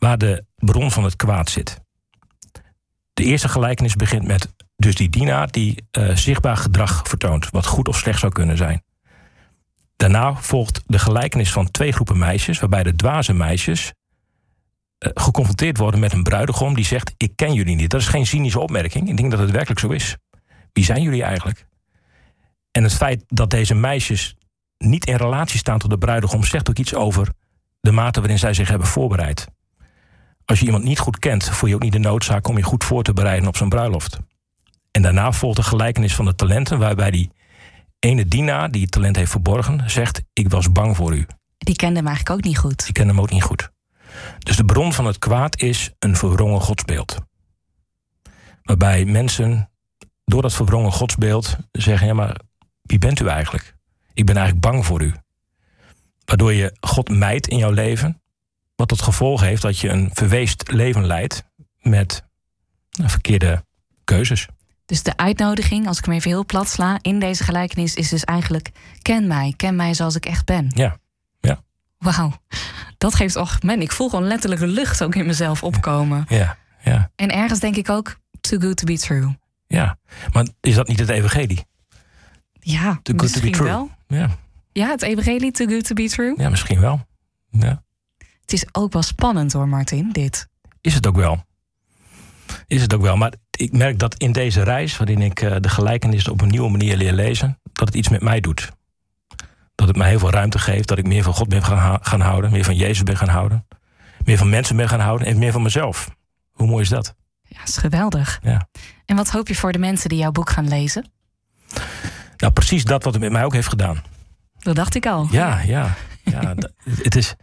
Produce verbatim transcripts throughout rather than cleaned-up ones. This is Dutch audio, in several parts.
waar de bron van het kwaad zit. De eerste gelijkenis begint met dus die dienaar die uh, zichtbaar gedrag vertoont, wat goed of slecht zou kunnen zijn. Daarna volgt de gelijkenis van twee groepen meisjes, waarbij de dwaze meisjes uh, geconfronteerd worden met een bruidegom die zegt: ik ken jullie niet. Dat is geen cynische opmerking. Ik denk dat het werkelijk zo is. Wie zijn jullie eigenlijk? En het feit dat deze meisjes niet in relatie staan tot de bruidegom zegt ook iets over de mate waarin zij zich hebben voorbereid. Als je iemand niet goed kent, voel je ook niet de noodzaak om je goed voor te bereiden op zo'n bruiloft. En daarna volgt de gelijkenis van de talenten, waarbij die ene dienaar die het talent heeft verborgen zegt: ik was bang voor u. Die kende hem eigenlijk ook niet goed. Die kende hem ook niet goed. Dus de bron van het kwaad is een verwrongen godsbeeld. Waarbij mensen door dat verwrongen godsbeeld zeggen: ja, maar wie bent u eigenlijk? Ik ben eigenlijk bang voor u. Waardoor je God mijdt in jouw leven, wat tot gevolg heeft dat je een verweest leven leidt met nou, verkeerde keuzes. Dus de uitnodiging, als ik hem even heel plat sla, in deze gelijkenis is dus eigenlijk: ken mij, ken mij zoals ik echt ben. Ja, ja. Wauw, dat geeft, och man, ik voel gewoon letterlijk de lucht ook in mezelf opkomen. Ja, ja. En ergens denk ik ook: too good to be true. Ja, maar is dat niet het evangelie? Ja, too good to be true. Wel. Ja. Ja, het evangelie, too good to be true. Ja, misschien wel. Ja. Het is ook wel spannend hoor, Martin, dit. Is het ook wel. Is het ook wel. Maar ik merk dat in deze reis, waarin ik uh, de gelijkenissen op een nieuwe manier leer lezen, dat het iets met mij doet. Dat het mij heel veel ruimte geeft, dat ik meer van God ben gaan, gaan houden, meer van Jezus ben gaan houden, meer van mensen ben gaan houden en meer van mezelf. Hoe mooi is dat? Ja, dat is geweldig. Ja. En wat hoop je voor de mensen die jouw boek gaan lezen? Nou, precies dat wat het met mij ook heeft gedaan. Dat dacht ik al. Ja, ja. ja d- het is...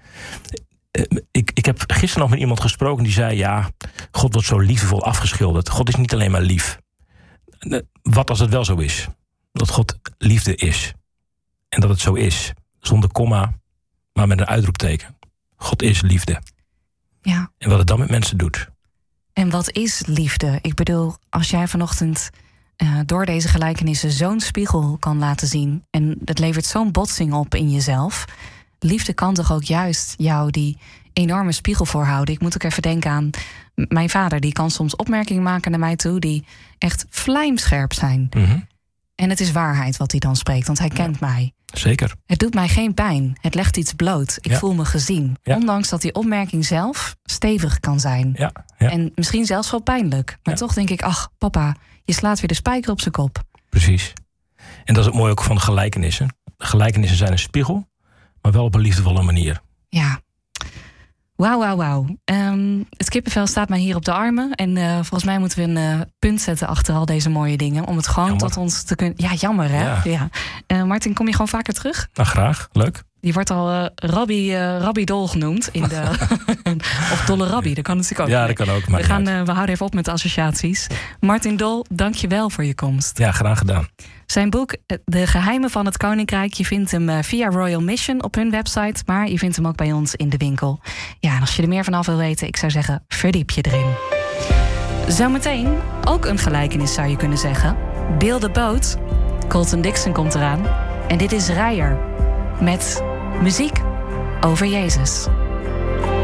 Ik, ik heb gisteren nog met iemand gesproken die zei: ja, God wordt zo liefdevol afgeschilderd. God is niet alleen maar lief. Wat als het wel zo is? Dat God liefde is. En dat het zo is. Zonder komma, maar met een uitroepteken. God is liefde. Ja. En wat het dan met mensen doet. En wat is liefde? Ik bedoel, als jij vanochtend uh, door deze gelijkenissen zo'n spiegel kan laten zien, en het levert zo'n botsing op in jezelf. Liefde kan toch ook juist jou die enorme spiegel voorhouden. Ik moet ook even denken aan mijn vader. Die kan soms opmerkingen maken naar mij toe die echt vlijmscherp zijn. Mm-hmm. En het is waarheid wat hij dan spreekt, want hij kent ja. mij. Zeker. Het doet mij geen pijn. Het legt iets bloot. Ik ja. voel me gezien. Ja. Ondanks dat die opmerking zelf stevig kan zijn. Ja. Ja. En misschien zelfs wel pijnlijk. Maar ja. toch denk ik: ach, papa, je slaat weer de spijker op zijn kop. Precies. En dat is het mooie ook van de gelijkenissen. De gelijkenissen zijn een spiegel, maar wel op een liefdevolle manier. Ja. Wauw, wauw, wauw. Um, het kippenvel staat mij hier op de armen. En uh, volgens mij moeten we een uh, punt zetten achter al deze mooie dingen. Om het gewoon jammer. tot ons te kunnen... Ja, jammer hè? Ja. Ja. Uh, Martin, kom je gewoon vaker terug? Nou, graag. Leuk. Die wordt al uh, Rabbi, uh, Rabbi Dol genoemd. In de of Dolle Rabbi, dat kan natuurlijk ook. Ja, dat kan ook. We, gaan, uh, we houden even op met de associaties. Martin Dol, dank je wel voor je komst. Ja, graag gedaan. Zijn boek De Geheimen van het Koninkrijk, je vindt hem via Royal Mission op hun website, maar je vindt hem ook bij ons in de winkel. Ja, en als je er meer vanaf wil weten, ik zou zeggen, verdiep je erin. Zometeen ook een gelijkenis zou je kunnen zeggen. Build a Boat. Colton Dixon komt eraan. En dit is Rijer met muziek over Jezus.